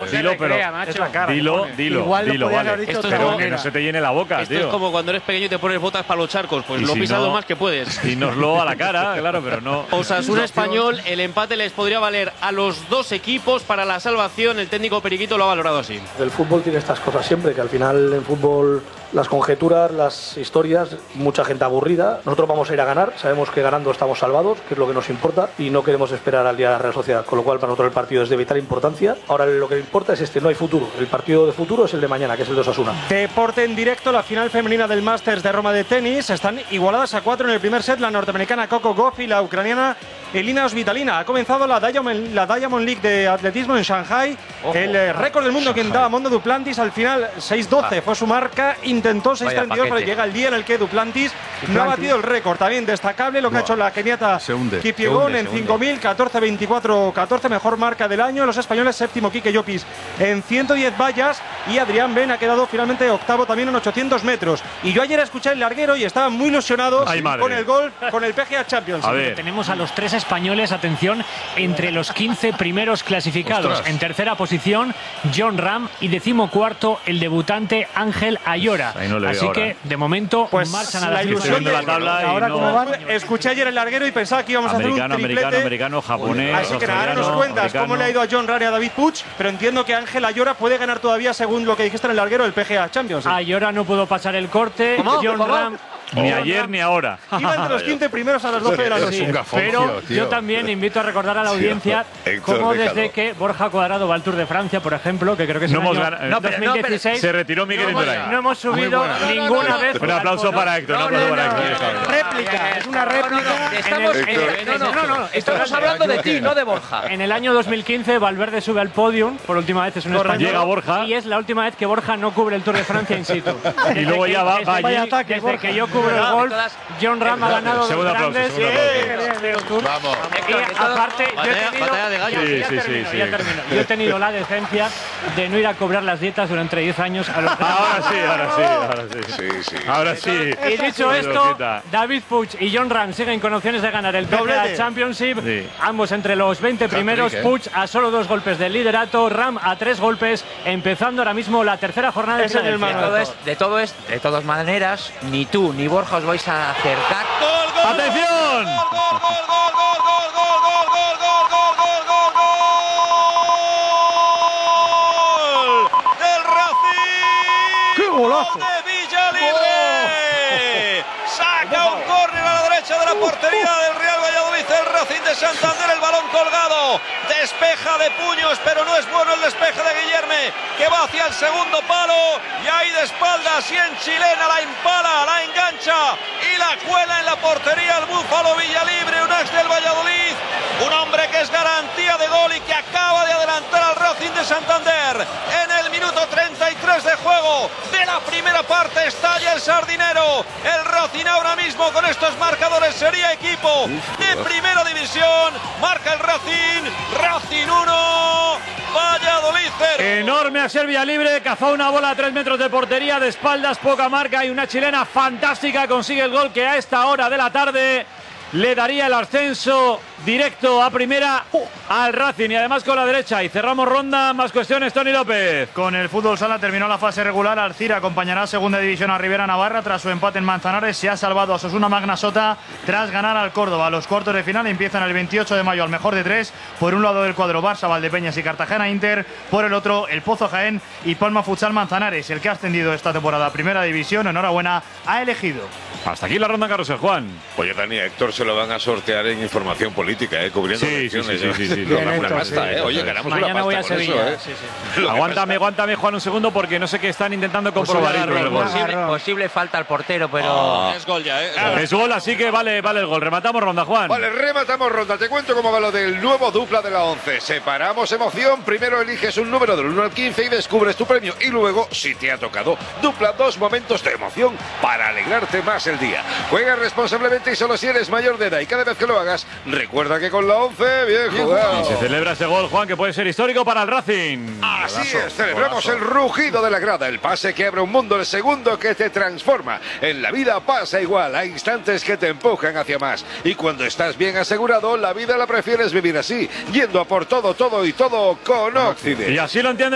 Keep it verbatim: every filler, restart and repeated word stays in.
dilo, pero es la cara, dilo, dilo, Igual lo dilo, podías vale. haber dicho Esto de es como otra que no manera. se te llene la boca, Esto tío. es como cuando eres pequeño y te pones botas para los charcos. Pues Y lo si pisas lo no, más que puedes. Dínoslo a la cara, claro, pero no. Osasuna Español, el empate les podría valer a los dos equipos para la salvación. El técnico Periquito lo ha valorado así. El fútbol tiene estas cosas siempre, que al final en fútbol las conjeturas, las historias, mucha gente aburrida. Nosotros vamos a ir a ganar, sabemos que ganando estamos salvados, que es lo que nos importa, y no queremos esperar al día de la Real Sociedad, con lo cual para nosotros el partido es de vital importancia. Ahora lo que importa es este, no hay futuro. El partido de futuro es el de mañana, que es el de Osasuna. Deporte en directo, la final femenina del Masters de Roma de tenis. Están igualadas a cuatro en el primer set, la norteamericana Coco Gauff y la ucraniana Elina Svitolina. Ha comenzado la Diamond, la Diamond League de atletismo en Shanghai. Ojo. El eh, récord del mundo que daba Mondo Duplantis, al final seis doce fue su marca, intentó seis treinta y dos, pero llega el día en el que Duplantis, Duplantis no ha batido el récord. También destacable lo que Buah. ha hecho la keniata Kipyegon en cinco mil, catorce veinticuatro catorce, mejor marca del año. Los españoles séptimo Quique Llopis en ciento diez vallas, y Adrián Ben ha quedado finalmente octavo también en ochocientos metros. Y yo ayer escuché el larguero y estaban muy ilusionados con el gol, con el P G A Champions. A ver. Tenemos a los tres españoles, atención, entre los quince primeros clasificados. Ostras. En tercera posición, John Ram, y decimocuarto el debutante Ángel Ayora. No Así que, de momento, pues marchan a la ilusión de la tabla. Ahora, no. como van, escuché ayer el larguero y pensaba que íbamos americano, a hacer un triplete. Americano, americano, japonés. Así que ahora nos cuentas americano. cómo le ha ido a John Ram y a David Puig, pero entiendo que Ángel Ayora puede ganar todavía, según lo que dijiste en el larguero, el P G A Champions. ¿eh? Ayora no pudo pasar el corte. ¿Cómo? John ¿Cómo? Ram. Ni ayer ni ahora. Iba entre los quince primeros a las doce de la noche. Sí, pero yo también invito a recordar a la audiencia cómo desde que Borja Cuadrado va al Tour de Francia, por ejemplo, que creo que es no el hemos año ganado, no, pero, dos mil dieciséis, no, se retiró Miguel no, Indurain. no hemos subido ninguna no, no, no, vez. Un aplauso para Héctor. No, un aplauso no, para no, Héctor. no, réplica, es una réplica. Estamos, en el, en el, no, no, no, no, no, estamos hablando de ti, no de Borja. En el año dos mil quince, Valverde sube al podium, por última vez es un español. Llega Borja. Y es la última vez que Borja no cubre el Tour de Francia in situ. Y luego ya va, va allí. Desde que yo cubro el golf, John Ram ha ganado dos grandes. Vamos. Y aparte, yo he tenido, batalla de gallos. ya, ya Sí, sí, termino, sí, ya sí. termino. Yo he tenido la decencia de no ir a cobrar las dietas durante diez años a los Ahora sí, ahora sí, ahora sí. Sí, sí. Ahora sí. Y dicho esto, David Puig y John Ram siguen con opciones de ganar el P G A Championship. Sí. Ambos entre los veinte primeros. ¿eh? Puig a solo dos golpes del liderato, Ram a tres golpes, empezando ahora mismo la tercera jornada de Es en el Filadelfia. De todo, es, de todo es, de todas maneras, ni tú ni Borja os vais a acercar. ¡Atención! ¡Del Racing! ¡Qué golazo! ¡De Villalibre! Saca un córner a la derecha de la portería del Real Valladolid, el Racing de Santander, el balón colgado, despeja de puños, pero no es bueno el despeje de Guillerme, que va hacia el segundo palo, y ahí de espaldas y en chilena la empala, la engancha y la cuela en la portería el Búfalo Villalibre, un ex del Valladolid, un hombre que es garantía de gol y que acaba de adelantar al Racing de Santander. En el minuto treinta y tres de juego de la primera parte estalla el sardinero. El Racing ahora mismo con estos marcadores sería equipo de primera división. Marca el Racing, Racing uno, Valladolid cero. Enorme a Serbia libre, cazó una bola a tres metros de portería, de espaldas, poca marca, y una chilena fantástica consigue el gol que a esta hora de la tarde le daría el ascenso directo a primera al Racing, y además con la derecha. Y cerramos ronda, más cuestiones, Tony López. Con el fútbol sala terminó la fase regular. Alcira acompañará a segunda división a Rivera Navarra tras su empate en Manzanares. Se ha salvado a Osasuna Magna Sota tras ganar al Córdoba. Los cuartos de final empiezan el veintiocho de mayo al mejor de tres. Por un lado del cuadro Barça, Valdepeñas y Cartagena Inter. Por el otro el Pozo Jaén y Palma Futsal Manzanares. El que ha ascendido esta temporada a primera división, enhorabuena, ha elegido. Hasta aquí la ronda, Carlos el Juan. Oye, Dani, a Héctor se lo van a sortear en información política, ¿eh? Cubriendo Sí, elecciones. sí, sí, sí, sí, sí. Una, Bien, una Héctor, pasta, sí. ¿eh? Oye, ganamos Mañana una pasta voy a con Sevilla. eso, ¿eh? Sí, sí. Lo que Aguántame, pasa- aguántame, Juan, un segundo, porque no sé qué están intentando comprobar. Posible, Héctor, el gol. Posible, posible falta al portero, pero. Ah. Es gol ya, ¿eh? Es gol, así que vale, vale el gol. Rematamos ronda, Juan. Vale, rematamos ronda. Te cuento cómo va lo del nuevo dupla de la once. Separamos emoción. Primero eliges un número del uno al quince y descubres tu premio. Y luego, si te ha tocado, dupla dos momentos de emoción para alegrarte más el día. Juega responsablemente y solo si eres mayor de edad. Y cada vez que lo hagas, recuerda que con la once, bien jugado. Y se celebra ese gol, Juan, que puede ser histórico para el Racing. Así es, celebramos el rugido de la grada, el pase que abre un mundo, el segundo que te transforma. En la vida pasa igual, hay instantes que te empujan hacia más. Y cuando estás bien asegurado, la vida la prefieres vivir así, yendo a por todo, todo y todo con Occidente. Y así lo entiende